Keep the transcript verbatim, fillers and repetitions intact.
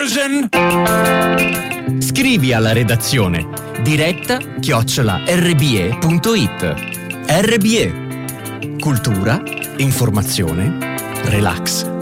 version. Scrivi alla redazione diretta chiocciola erre bi e punto it. erre bi e. Cultura, informazione, relax.